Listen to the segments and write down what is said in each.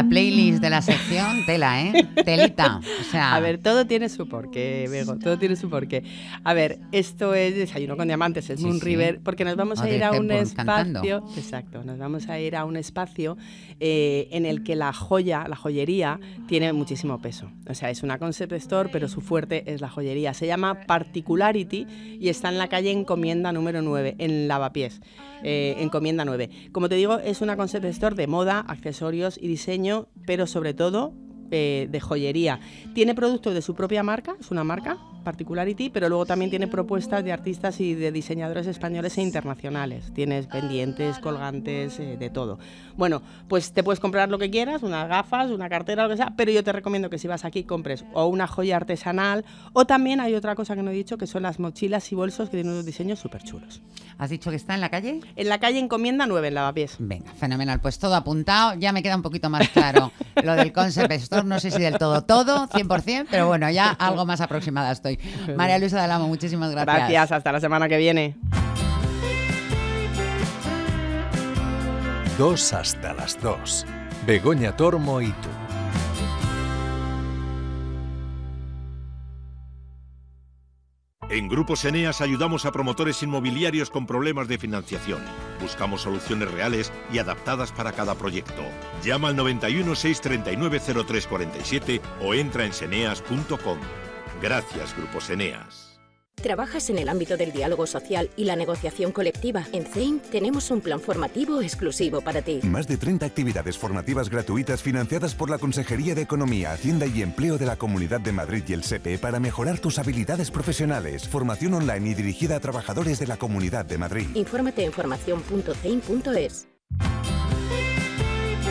la playlist de la sección, tela, ¿eh? Telita. O sea... A ver, todo tiene su porqué, Bego, todo tiene su porqué. A ver, esto es Desayuno con Diamantes, es Moon River, porque nos vamos a ir a un espacio... Cantando. Exacto, nos vamos a ir a un espacio en el que la joyería, tiene muchísimo peso. O sea, es una concept store, pero su fuerte es la joyería. Se llama Particularity y está en la calle Encomienda número 9, en Lavapiés. Encomienda 9. Como te digo, es una concept store de moda, accesorios y diseño, pero sobre todo de joyería. Tiene productos de su propia marca, es una marca, Particularity, pero luego también tiene propuestas de artistas y de diseñadores españoles e internacionales. Tienes pendientes, colgantes, de todo. Bueno, pues te puedes comprar lo que quieras, unas gafas, una cartera, lo que sea, pero yo te recomiendo que si vas aquí compres o una joya artesanal, o también hay otra cosa que no he dicho, que son las mochilas y bolsos que tienen unos diseños súper chulos. ¿Has dicho que está en la calle? En la calle Encomienda 9, en Lavapiés. Venga, fenomenal. Pues todo apuntado. Ya me queda un poquito más claro lo del concept store. No sé si del todo, 100%, pero bueno, ya algo más aproximada estoy. María Luisa del Amo, muchísimas gracias. Gracias, hasta la semana que viene. 2 hasta las 2. Begoña Tormo y tú. En Grupos Eneas ayudamos a promotores inmobiliarios con problemas de financiación. Buscamos soluciones reales y adaptadas para cada proyecto. Llama al 91 639 0347 o entra en seneas.com. Gracias, Grupos Eneas. ¿Trabajas en el ámbito del diálogo social y la negociación colectiva? En CEIM tenemos un plan formativo exclusivo para ti. Más de 30 actividades formativas gratuitas financiadas por la Consejería de Economía, Hacienda y Empleo de la Comunidad de Madrid y el SEPE para mejorar tus habilidades profesionales. Formación online y dirigida a trabajadores de la Comunidad de Madrid. Infórmate en formación.ceim.es.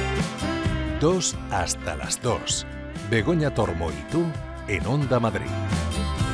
2 hasta las 2. Begoña Tormo y tú en Onda Madrid.